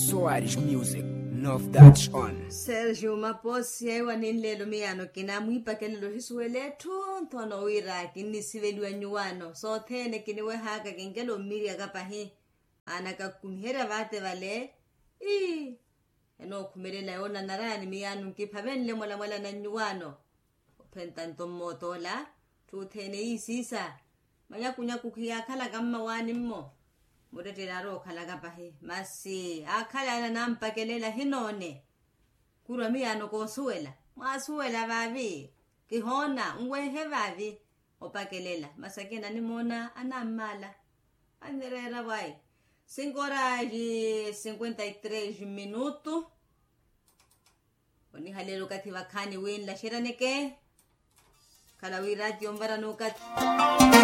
Soares Music, North Dutch on. Sergio Maposi ewa ninlelo miyano kinamwipa kelelo hisueletu ntono wira kinisiveliwa nyuwano so thene kiniwe haka kingelo miri akapahi anaka kumhera vate vale eno kumelela yona narani miyano kipavenle mwala na nyuwano pentanto motola tu thene isisa manya kukiyakhala kama wani mmo mudeteraro khala kapahi masi akhala na nampakelela hinone kurwa miyano kosuela mwasuela vavi kihona ngwehe vavi opakelela masakena nimona anamala anirera vai 5:53 minutos oni halelo kathi vakhani win la shiraneke kala wirati ombara nukati